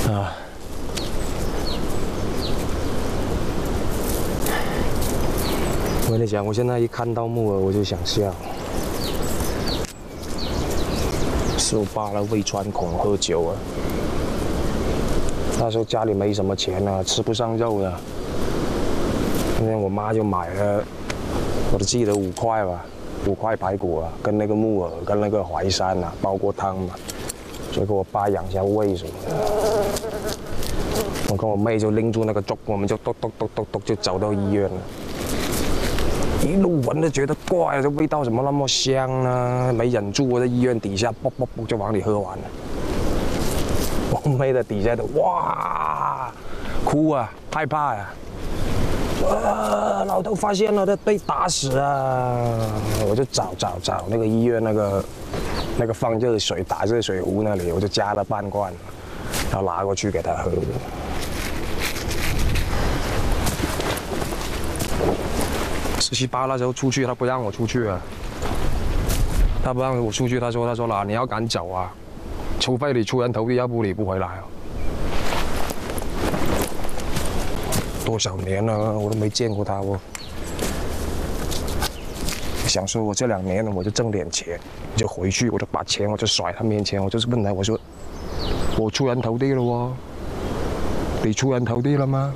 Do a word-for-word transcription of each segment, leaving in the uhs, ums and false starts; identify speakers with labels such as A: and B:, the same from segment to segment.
A: 啊！我跟你讲，我现在一看到木耳我就想笑。十八了，胃穿孔，喝酒啊！那时候家里没什么钱啊，吃不上肉的。那天我妈就买了，我都记得五块吧，五块排骨啊，跟那个木耳，跟那个淮山啊，煲过汤嘛。 所以给我爸养一下胃什么的。我跟我妹就拎住那个粥，我们就咚咚咚咚咚就走到医院了。一路闻就觉得怪，这味道怎么那么香呢？没忍住，我在医院底下啵啵啵就往里喝完了。我妹在底下的哇，哭啊，害怕呀、啊。啊！老头发现了，他被打死啊！我就找找找那个医院那个。 那个放热水打热水壶那里，我就加了半罐，然后拿过去给他喝。十七八那时候出去，他不让我出去啊，他不让我出去，他说他说啦，你要赶走啊，除非你出人头地，要不你不回来啊。多少年了，我都没见过他哦。 想说，我这两年呢，我就挣点钱，就回去，我就把钱我就甩他面前，我就是问他，我说，我出人头地了哦，你出人头地了吗？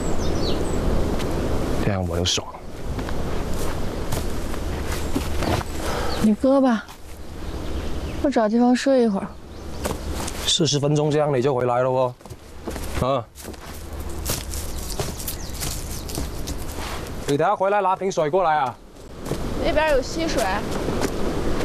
A: 这样我就爽。
B: 你搁吧，我找地方睡一会儿。
A: 四十分钟这样你就回来了哦，啊！你等下回来拿瓶水过来啊。
B: 那边有溪水。